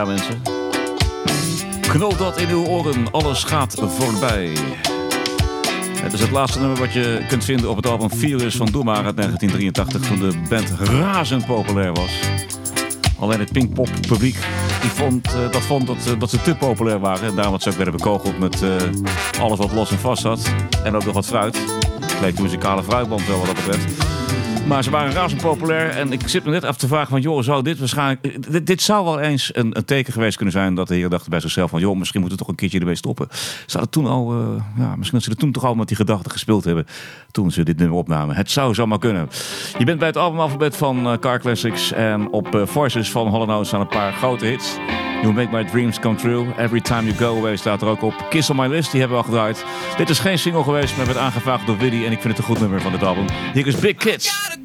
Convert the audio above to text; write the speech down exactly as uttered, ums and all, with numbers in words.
Ja mensen, knoop dat in uw oren, alles gaat voorbij. Het is het laatste nummer wat je kunt vinden op het album Virus van Doe Maar uit negentien drieëntachtig, toen de band razend populair was. Alleen het Pinkpop publiek die vond, uh, dat vond dat, uh, dat ze te populair waren. En daarom had ze ook werden bekogeld met uh, alles wat los en vast zat. En ook nog wat fruit. Het leek de muzikale fruitband wel wat dat betreft. Maar ze waren razend populair en ik zit me net af te vragen van joh, zou dit waarschijnlijk... Dit, dit zou wel eens een, een teken geweest kunnen zijn dat de heren dachten bij zichzelf van joh, misschien moeten we toch een keertje ermee stoppen. Ze hadden toen al, uh, ja, misschien dat ze er toen toch al met die gedachten gespeeld hebben toen ze dit nummer opnamen. Het zou zomaar kunnen. Je bent bij het albumalfabet van uh, Car Classics en op uh, Voices van Hall and Oates staan een paar grote hits. You Make My Dreams Come True. Every Time You Go Away staat er ook op. Kiss On My List, die hebben we al gedraaid. Dit is geen single geweest, maar werd aangevraagd door Widdy en ik vind het een goed nummer van dit album. Hier is Big Kids.